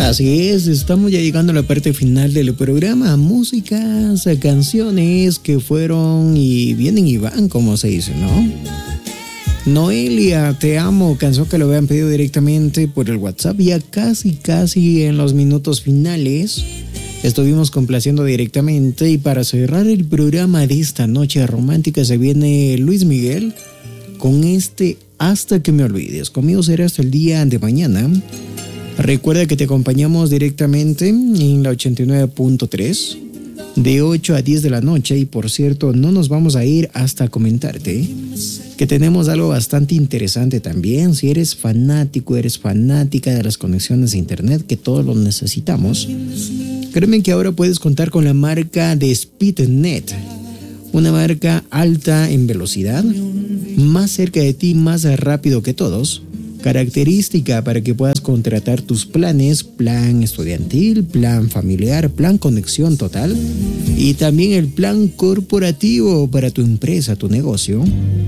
Así es, estamos ya llegando a la parte final del programa. Músicas, canciones que fueron y vienen y van, como se dice, ¿no? Noelia, te amo, canción que lo habían pedido directamente por el WhatsApp. Ya casi en los minutos finales estuvimos complaciendo directamente. Y para cerrar el programa de esta noche romántica se viene Luis Miguel con Hasta que me olvides. Conmigo será hasta el día de mañana. Recuerda que te acompañamos directamente en la 89.3 de 8 a 10 de la noche. Y por cierto, no nos vamos a ir hasta comentarte que tenemos algo bastante interesante también. Si eres fanático, eres fanática de las conexiones de internet, que todos lo necesitamos, créeme que ahora puedes contar con la marca de SpeedNet, una marca alta en velocidad, más cerca de ti, más rápido que todos. Característica para que puedas contratar tus planes: plan estudiantil, plan familiar, plan conexión total y también el plan corporativo para tu empresa, tu negocio.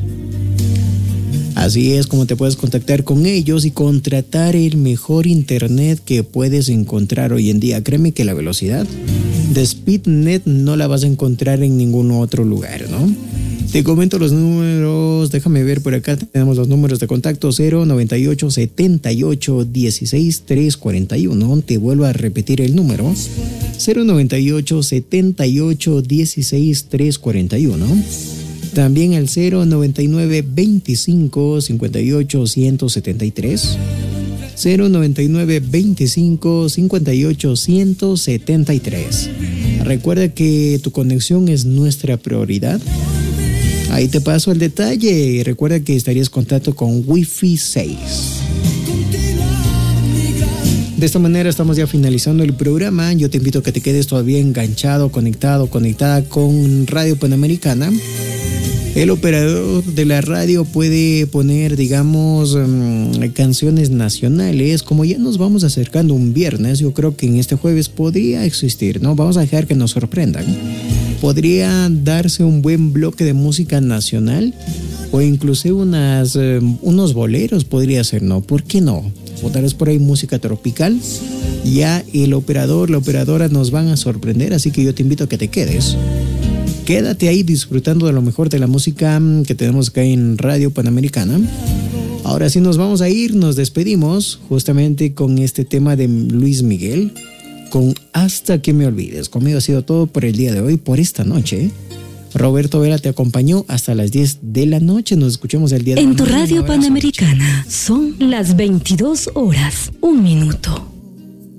Así es como te puedes contactar con ellos y contratar el mejor internet que puedes encontrar hoy en día. Créeme que la velocidad de SpeedNet no la vas a encontrar en ningún otro lugar, ¿no? Te comento los números, déjame ver por acá, tenemos los números de contacto: 098 78 16 341. Te vuelvo a repetir el número: 098 78 16 341. También el 099 25 58 173. 099 25 58 173. Recuerda que tu conexión es nuestra prioridad. Ahí te paso el detalle. Recuerda que estarías en contacto con Wi-Fi 6. De esta manera estamos ya finalizando el programa. Yo te invito a que te quedes todavía enganchado, conectada con Radio Panamericana. El operador de la radio puede poner, digamos, canciones nacionales. Como ya nos vamos acercando un viernes, yo creo que en este jueves podría existir, ¿no? Vamos a dejar que nos sorprendan. Podría darse un buen bloque de música nacional o incluso unos boleros podría ser, ¿no? ¿Por qué no? O tal vez por ahí música tropical. Ya el operador, la operadora nos van a sorprender, así que yo te invito a que te quedes. Quédate ahí disfrutando de lo mejor de la música que tenemos acá en Radio Panamericana. Ahora sí nos vamos a ir, nos despedimos justamente con este tema de Luis Miguel, con Hasta que me olvides. Conmigo ha sido todo por el día de hoy, por esta noche. Roberto Vera te acompañó hasta las 10 de la noche. Nos escuchamos el día de mañana. En tu Radio Panamericana son las 22 horas, 1 minuto.